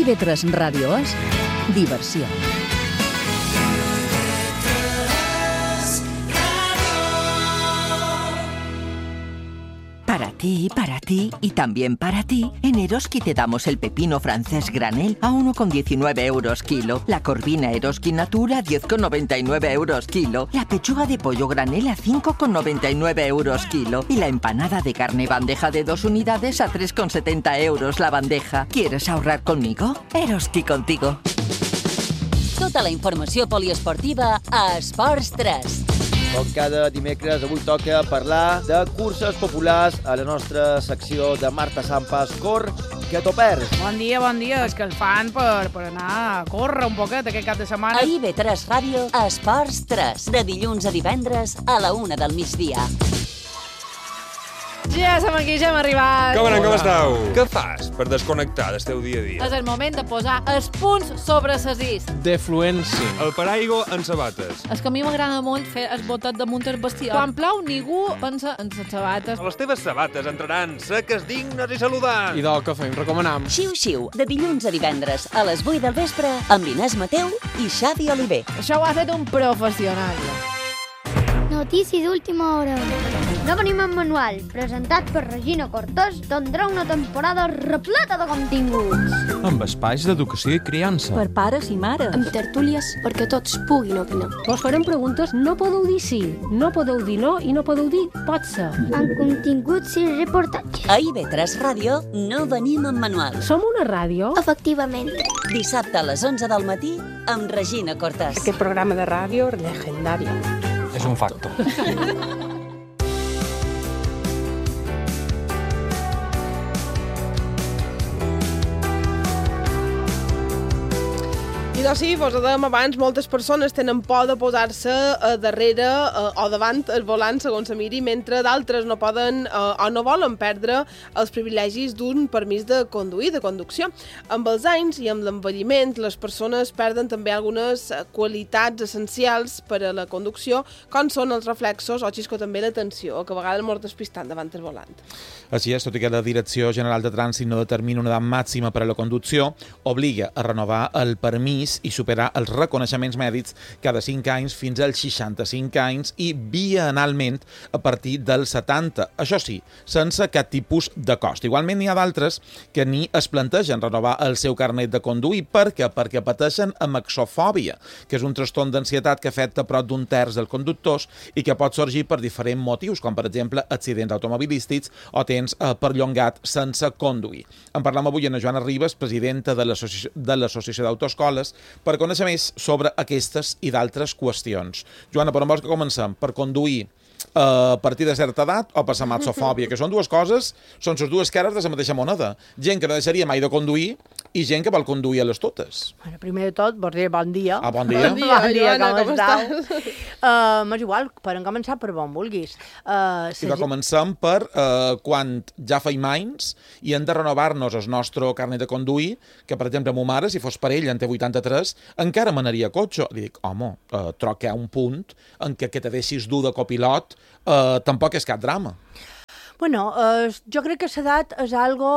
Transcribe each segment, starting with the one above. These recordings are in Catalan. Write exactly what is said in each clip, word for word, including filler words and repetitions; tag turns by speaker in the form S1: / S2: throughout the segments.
S1: I V tres Ràdio és diversió.
S2: Para ti, para ti y también para ti, en Eroski te damos el pepino francés granel a uno con diecinueve euros kilo, la corvina Eroski Natura a diez con noventa y nueve euros kilo, la pechuga de pollo granel a cinco con noventa y nueve euros kilo y la empanada de carne bandeja de dos unidades a tres con setenta euros la bandeja. ¿Quieres ahorrar conmigo? Eroski contigo.
S3: Tota la informació poliesportiva a Esports tres.
S4: Com cada dimecres, avui toca parlar de curses populars a la nostra secció de Marta Sampas. Cor, que t'ho perds.
S5: Bon dia, bon dia. És que el fan per, per anar a córrer un poquet aquest cap de setmana.
S3: A I V tres Ràdio, Esports tres, de dilluns a divendres a la una del migdia.
S5: Ja som aquí, ja hem arribat.
S6: Com anem, com esteu? Què fas per desconnectar del teu dia a dia?
S5: És el moment de posar els punts sobre les is.
S7: Defluència.
S6: El paraigua en sabates.
S5: És que a mi m'agrada molt fer el botet damunt el bestiar. Quan plou, ningú pensa en les sabates.
S6: Les teves sabates entraran seques, dignes i saludants.
S7: I del que fem, recomanam.
S3: Xiu-xiu, de dilluns a divendres a les vuit del vespre amb l'Inés Mateu i Xavi Oliver.
S5: Això ho ha fet un professional.
S8: Notícia d'última hora. No venim en manual, presentat per Regina Cortés, tindrà una temporada repleta de continguts.
S7: Amb espais d'educació i criança.
S9: Per pares i mares.
S10: Amb tertúlies perquè tots puguin opinar.
S9: Vos farem preguntes, no podeu dir sí, no podeu dir no i no podeu dir pot ser.
S8: Amb continguts i reportatges.
S3: A I V tres Ràdio no venim en manual.
S9: Som una ràdio?
S8: Efectivament.
S3: Dissabte a les onze del matí amb Regina Cortés.
S10: Aquest programa de ràdio legendari.
S7: És un factor.
S11: I doncs sí, vos ho dèiem abans, moltes persones tenen por de posar-se a darrere eh, o davant el volant, segons se miri, mentre d'altres no poden eh, o no volen perdre els privilegis d'un permís de conduir, de conducció. Amb els anys i amb l'envelliment, les persones perden també algunes qualitats essencials per a la conducció, com són els reflexos o xisco també l'atenció, que a vegades mos despistant davant el volant.
S12: Així és, tot i que la Direcció General de Trànsit no determina una edat màxima per a la conducció, obliga a renovar el permís i superar els reconeixements mèdics cada cinc anys fins als seixanta-cinc anys i bienalment a partir dels setanta. Això sí, sense cap tipus de cost. Igualment n'hi ha d'altres que ni es plantegen renovar el seu carnet de conduir. Per què? Perquè pateixen amaxofòbia, que és un trastorn d'ansietat que afecta prop d'un terç dels conductors i que pot sorgir per diferents motius, com per exemple accidents automobilístics o temps eh, perllongat sense conduir. En parlem avui amb Joana Ribas, presidenta de l'Associació d'Autoescoles, per conèixer més sobre aquestes i d'altres qüestions. Joana, per on vols que comencem? Per conduir a partir de certa edat o per la matsofòbia, que són dues coses, són les dues cares de la mateixa moneda. Gent que no deixaria mai de conduir i gent que vol conduir a les totes.
S5: Bueno, primer de tot, vos diré bon dia.
S12: Ah, bon dia.
S11: Bon dia,
S5: bon dia,
S11: Joana,
S5: com,
S11: com
S5: estàs? Uh, M'és igual, podem començar per on vulguis. Uh,
S12: I de comencem per uh, quan ja feim anys i hem de renovar-nos el nostre carnet de conduir, que per exemple, ma mare, si fos per ell, en té vuitanta-tres, encara manaria cotxe. Li dic, home, uh, troc que hi ha un punt en què que te deixis dur de copilot uh, tampoc és cap drama.
S5: Bueno, uh, jo crec que l'edat és algo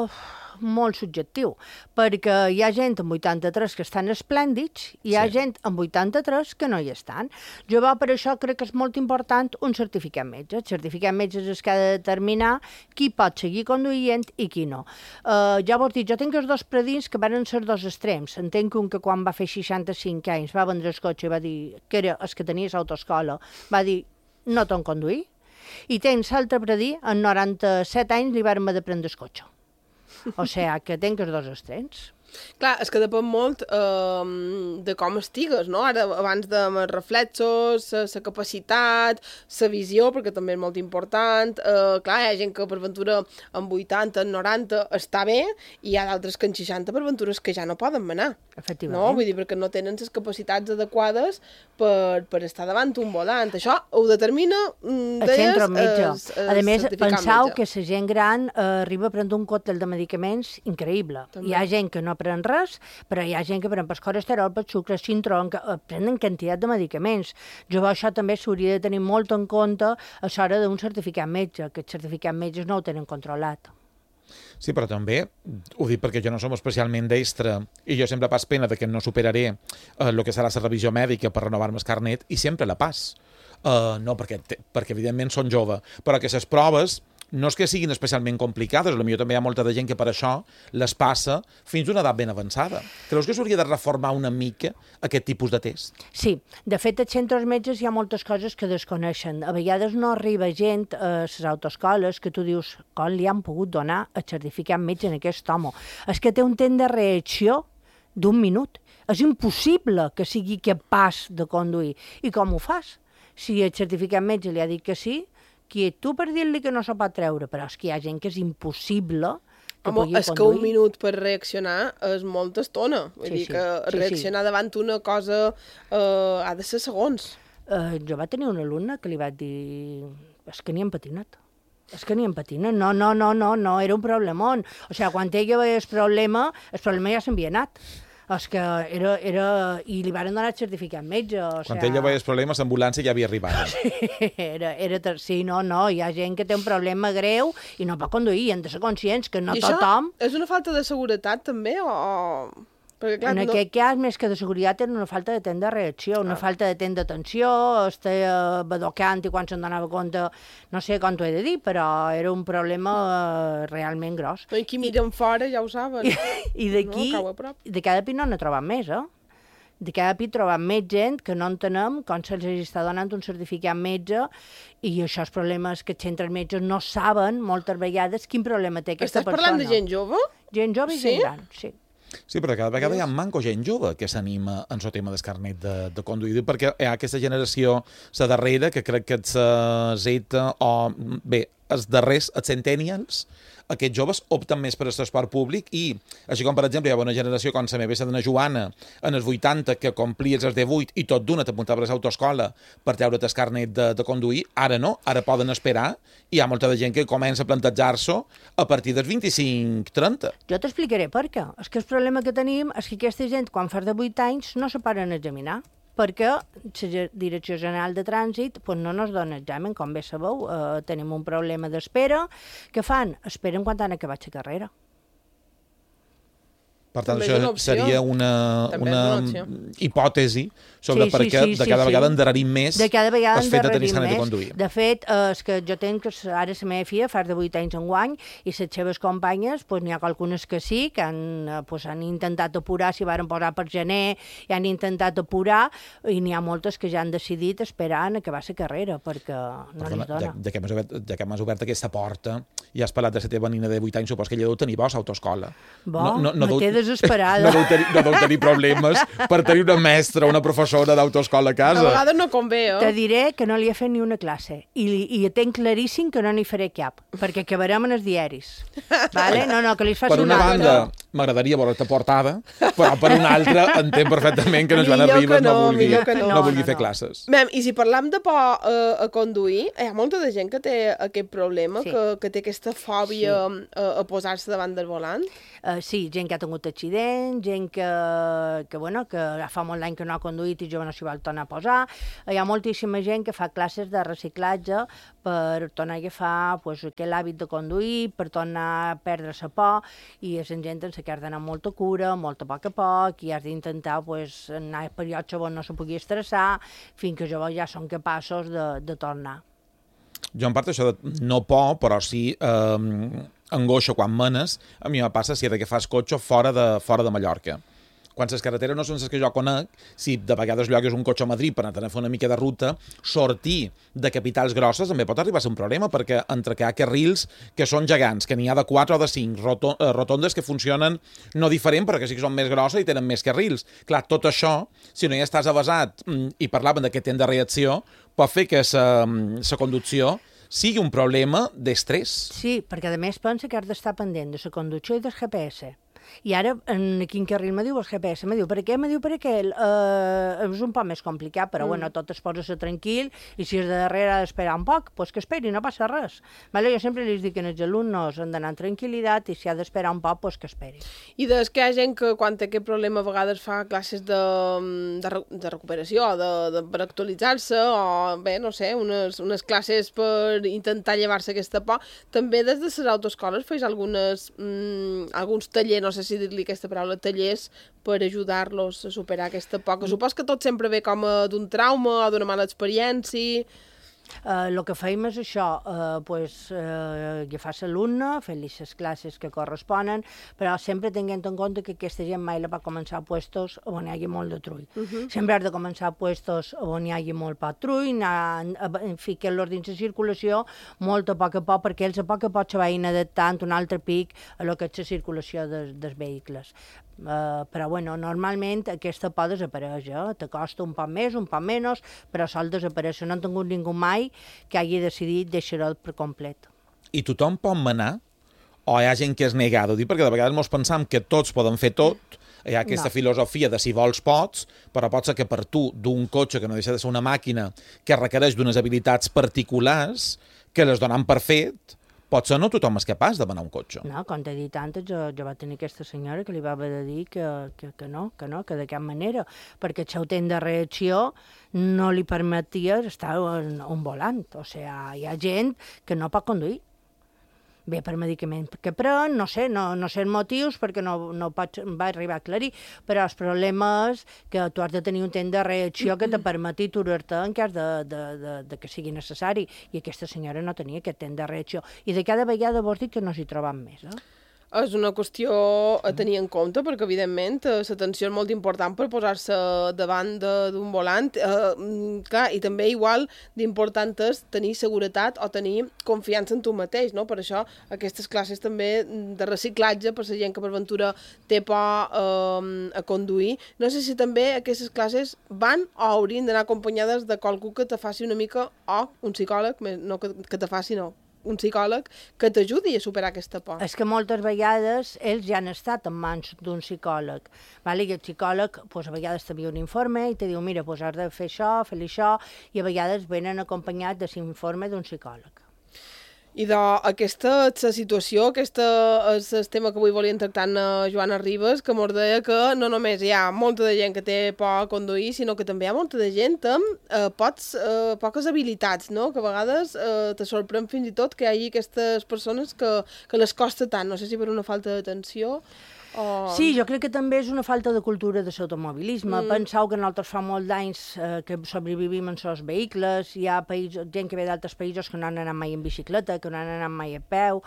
S5: molt subjectiu, perquè hi ha gent amb vuitanta-tres que estan esplèndids i hi ha sí. gent amb vuitanta-tres que no hi estan. Jo per això crec que és molt important un certificat metge. El certificat metge és el que ha de determinar qui pot seguir conduint i qui no. Uh, ja vos dic, jo tinc els dos predins que van ser dos extrems. Entenc un que quan va fer seixanta-cinc anys va vendre el cotxe i va dir que era el que tenies autoescola, va dir no t'on conduir, i tens l'altre predí, en noranta-set anys li vam de prendre el cotxe. O sigui, que tenc els dos extrems.
S11: Clar, és que depèn molt eh, de com estigues, no? Ara, abans de els reflexos, la capacitat, la visió, perquè també és molt important. Eh, clar, hi ha gent que per ventura amb vuitanta, noranta està bé, i hi ha d'altres que en seixanta per ventures que ja no poden manar.
S5: Efectivament.
S11: No? Vull dir, perquè no tenen les capacitats adequades per, per estar davant un volant. Això ho determina, mm,
S5: el
S11: deies,
S5: centre metge.
S11: El, el
S5: a més, penseu
S11: metge.
S5: que la gent gran eh, arriba a prendre un còctel de medicaments increïble. També. Hi ha gent que no pren res, però hi ha gent que pren per colesterol, per sucre, cintrón, que prenen quantitat de medicaments. Jo això també s'hauria de tenir molt en compte a l'hora d'un certificat metge, que els certificats metges no ho tenen controlat.
S12: Sí, però també, ho dic perquè jo no som especialment destre i jo sempre pas pena de que no superaré el eh, que serà la revisió mèdica per renovar-me el carnet i sempre la pas. Uh, no, perquè, perquè evidentment són jove, però que les proves no és que siguin especialment complicades, potser també hi ha molta de gent que per això les passa fins a una edat ben avançada. Creus que s'hauria de reformar una mica aquest tipus de test?
S5: Sí, de fet, als centres metges hi ha moltes coses que desconeixen. A vegades no arriba gent a les autoescoles que tu dius com li han pogut donar el certificat metge en aquest home. És que té un temps de reacció d'un minut. És impossible que sigui capaç de conduir. I com ho fas? Si el certificat metge li ha dit que sí, qui ets tu per dir-li que no se pot treure? Però és que hi ha gent que és impossible que
S11: Home,
S5: pugui
S11: és
S5: conduir.
S11: que un minut per reaccionar és molta estona. Vull
S5: Sí,
S11: dir
S5: sí,
S11: que
S5: sí,
S11: reaccionar
S5: sí.
S11: davant una cosa eh, ha de ser segons.
S5: Uh, jo va tenir una alumna que li va dir és que ni hem patinat. És que ni hem patinat. No, no, no, no, no, era un problemón. O sigui, quan ella veia el problema, el problema ja s'havia anat. És que era, era... I li van donar el certificat metge. O
S12: Quan
S5: sea...
S12: ella veia els problemes, l'ambulància ja havia arribat.
S5: era, era ter... Sí, no, no, hi ha gent que té un problema greu i no pot conduir, i han de ser conscients que no
S11: I
S5: tothom...
S11: això és una falta de seguretat, també, o...? Perquè, clar,
S5: en
S11: no...
S5: aquest cas, més que de seguretat, era una falta de temps de reacció, una ah. falta de temps d'atenció, estar uh, badocant i quan se'n donava compte, no sé com t'ho he de dir, però era un problema uh, realment gros.
S11: No, I qui miren fora ja ho saben.
S5: I, i d'aquí,
S11: no,
S5: de cada pit no n'he trobat més, eh? De cada pit trobem més gent que no entenem com se'ls està donant un certificat metge i això és problemes que els centres metges no saben moltes vegades quin problema té aquesta
S11: Estàs
S5: persona.
S11: parlant de gent jove?
S5: Gent jove i
S11: Sí?
S5: gent gran, sí.
S12: Sí, però cada vegada hi ha manco gent jove que s'anima en el tema del carnet de, de conduir, perquè hi ha aquesta generació, la darrera, que crec que és la Z, o bé, els darrers, els centennials, aquests joves opten més per el transport públic i, així com, per exemple, hi ha una generació com la meva, la Joana, en els vuitanta, que complia els divuit i tot d'una t'apuntava a l'autoescola per treure't el carnet de, de conduir, ara no, ara poden esperar, i hi ha molta de gent que comença a plantejar-s'ho a partir dels vint-i-cinc trenta.
S5: Jo t'explicaré per què. És que el problema que tenim és que aquesta gent, quan fa de vuit anys, no se paren a examinar, perquè la Direcció General de Trànsit pues, no ens dona examen, com bé sabeu, eh, tenim un problema d'espera. Què fan? Esperen quan han acabat la carrera.
S12: Per tant,
S11: També és
S12: això
S11: una opció.
S12: seria una,
S11: També
S12: una,
S11: és una
S12: hipòtesi sobre
S5: Sí,
S12: per
S5: sí,
S12: què
S5: sí,
S12: de
S5: sí,
S12: cada
S5: sí.
S12: vegada endarrerim més
S5: De cada vegada
S12: el fet de tenir
S5: endarrerim
S12: carnet de
S5: més.
S12: conduir.
S5: De fet, eh, és que jo tenc que ara la meva filla fa de vuit anys enguany i les seves companyes, pues, n'hi ha algunes que sí, que han, eh, pues, han intentat apurar, s'hi varen posar per gener i han intentat apurar, i n'hi ha moltes que ja han decidit esperar en acabar la carrera, perquè no
S12: Perdona,
S5: li dona.
S12: ja, ja que m'has obert, ja que m'has obert aquesta porta i has parlat de la teva nina de vuit anys, supos que ella deu tenir bo a l'autoescola.
S5: Bo, me té
S12: deu-
S5: desesperada.
S12: No, no, deu tenir, no deu tenir problemes per tenir una mestra o una professora d'autoescola a
S11: A
S12: casa.
S11: vegades no convé,
S5: Te
S11: eh?
S5: diré que no li he fet ni una classe i, i tenc claríssim que no n'hi faré cap, perquè acabarem en els diaris. Vale? No, no, que li faci
S12: Per una
S5: una
S12: banda, m'agradaria veure-te portada, però per una altra entenc perfectament que no Joana
S11: Millor
S12: Ribas
S11: que
S12: no,
S11: no,
S12: vulgui,
S11: millor que no.
S12: no vulgui
S5: No,
S12: fer
S5: no.
S12: classes.
S11: Mem, I si parlam de por eh, a conduir, hi ha molta de gent que té aquest problema,
S5: Sí.
S11: que, que té aquesta fòbia sí. a, a posar-se davant del volant.
S5: Uh, sí, gent que ha tingut accident, gent que, que, bueno, que fa molt d'any que no ha conduït i jove no s'hi vol tornar a posar. Hi ha moltíssima gent que fa classes de reciclatge per tornar a agafar pues, aquell hàbit de conduir, per tornar a perdre la por, i és gent en la que has d'anar amb molta cura, molt a poc a poc, i has d'intentar pues, anar a periods on no se pugui estressar, fins que joves ja són capaços de, de tornar.
S12: Jo, en part, això de no por, però sí eh, angoixa quan menes. A mi me passa si he de que fas cotxe fora de, fora de Mallorca. Quan les carreteres no són les que jo conec, si de vegades llogues un cotxe a Madrid per anar a fer una mica de ruta, sortir de capitals grosses també pot arribar a ser un problema, perquè entre que hi ha carrils que són gegants, que n'hi ha de quatre o de cinc, roto rotondes que funcionen no diferent, però que sí que són més grosses i tenen més carrils. Clar, tot això, si no hi estàs avasat, i parlaven d'aquest temps de reacció, pot fer que la conducció sigui un problema d'estrès.
S5: Sí, perquè a més pensa que has d'estar pendent de la conducció i del G P S. I ara, en quin carril me diu el G P S? Me diu, per què? Me diu, per aquell. Uh, és un poc més complicat, però mm. bueno, tot es posa tranquil, i si és de darrere ha d'esperar un poc, doncs que esperi, no passa res. Vale? Jo sempre li dic que els alumnes han d'anar en tranquil·litat i si ha d'esperar un poc, doncs que esperi.
S11: I des que hi ha gent que quan té aquest problema a vegades fa classes de, de, de recuperació, de, de, per actualitzar-se, o bé, no sé, unes, unes classes per intentar llevar-se aquesta por, també des de les autoescoles feis algunes, mm, alguns tallers, no sé si dir-li aquesta paraula, tallers per ajudar-los a superar aquesta por, que supos que tot sempre ve com d'un trauma o d'una mala experiència.
S5: El uh, que feim és això, uh, pues, uh, agafar l'alumne, fer-li les classes que corresponen, però sempre tenint en compte que aquesta gent mai la va començar a puestos on hi hagi molt de trull. Uh -huh. Sempre has de començar a puestos on hi hagi molt poc trull, anar a ficar-los dins la circulació molt a poc a poc, perquè ells a poc a poc se vagin adaptant un altre pic a lo que és la circulació dels, dels vehicles. Uh, però bueno, normalment aquesta por desapareix, eh? Te costa un poc més, un poc menys, però sol desaparèixer. No he tingut ningú mai que hagi decidit deixar-ho per complet.
S12: I tothom pot manar? O hi ha gent que és negada? Ho dic perquè de vegades mos pensam que tots poden fer tot, hi ha aquesta no. filosofia de si vols pots, però pot ser que per tu, d'un cotxe que no deixa de ser una màquina que requereix d'unes habilitats particulars que les donen per fet, potser no tothom és capaç de manar un cotxe.
S5: No, com t'he dit antes, jo, jo vaig tenir aquesta senyora que li va haver de dir que, que, que no, que no, que de cap manera, perquè el seu temps de reacció no li permetia estar en un volant. O sigui, hi ha gent que no pot conduir. Bé, per medicament que pren, no sé, no, no sé els motius, perquè no, no pot, va arribar a aclarir, però el problema és que tu has de tenir un temps de reacció que te permeti aturar-te en cas de, de, de, de que sigui necessari, i aquesta senyora no tenia aquest temps de reacció. I de cada vegada vos dic que no s'hi troben més, eh?
S11: És una qüestió a tenir en compte, perquè, evidentment, l'atenció és molt important per posar-se davant d'un volant. Eh, clar, i també, igual, d'important és tenir seguretat o tenir confiança en tu mateix, no? Per això, aquestes classes també de reciclatge, per la gent que per ventura té por eh, a conduir. No sé si també aquestes classes van o haurien d'anar acompanyades de qualcú que te faci una mica, o un psicòleg, no que, que te faci, no, un psicòleg que t'ajudi a superar aquesta por.
S5: És que moltes vegades ells ja han estat en mans d'un psicòleg. Vale? I el psicòleg pues, a vegades t'envia un informe i te diu, mira, pues, has de fer això, fer això, i a vegades venen acompanyats de l'informe d'un psicòleg.
S11: I d'aquesta situació, aquest és el tema que avui volíem tractar amb Joana Ribas, que mos deia que no només hi ha molta de gent que té por a conduir, sinó que també hi ha molta de gent amb eh, pots, eh, poques habilitats, no? Que a vegades eh, te sorprèn fins i tot que hi hagi aquestes persones que, que les costa tant, no sé si per una falta d'atenció. Oh.
S5: Sí, jo crec que també és una falta de cultura de l'automobilisme. Mm. Penseu que nosaltres fa molt d'anys eh, que sobrevivim en els vehicles, hi ha països, gent que ve d'altres països que no han anat mai en bicicleta, que no han anat mai a peu,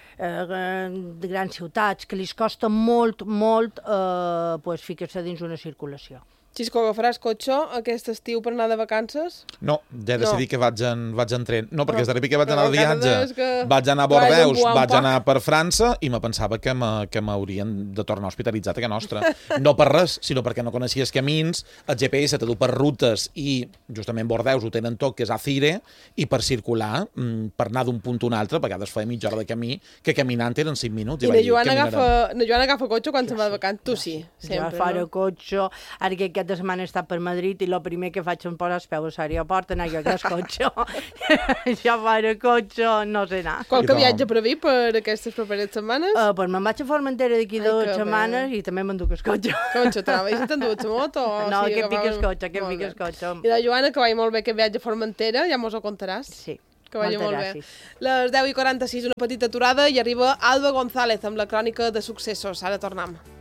S5: eh, de grans ciutats, que li costa molt, molt eh, pues, ficar-se dins una circulació.
S11: Xisco, agafaràs cotxe aquest estiu per anar de vacances?
S12: No, ja he decidit no. que vaig en, vaig en tren. No, perquè no. que vaig anar de viatge,
S11: que...
S12: vaig anar a Bordeus, vaig anar per França i me pensava que m'haurien de tornar hospitalitzat a casa nostra. No per res, sinó perquè no coneixies camins, el G P S te du per rutes i justament Bordeus ho tenen tot, que és Acire, i per circular, per anar d'un punt a un altre, a vegades feia mitja hora de camí, que caminant eren cinc minuts.
S11: I, I la Joana agafa, Joana agafa cotxe quan se'n va de vacances? Tu sí, sempre,
S5: jo
S11: no?
S5: cotxe, ara que aquesta setmana he estat per Madrid i el primer que faig em posa els peus a l'aeroport, anar jo a cotxe. Jo faré cotxe, no sé anar.
S11: Qualque viatge previst per aquestes properes setmanes?
S5: Uh, pues me'n vaig a Formentera d'aquí dues setmanes bé. I també m'enduc el cotxe.
S11: Cotxe, t'anava, i si t'endues la moto? O
S5: no,
S11: sigui,
S5: que
S11: agafava...
S5: piques cotxe, que piques cotxe.
S11: I la Joana, que vagi molt bé aquest viatge a Formentera, ja mos ho contaràs.
S5: Sí.
S11: Que vagi molt bé. Les deu i quaranta-sis, una petita aturada, i arriba Alba González amb la crònica de successos. Ara tornem.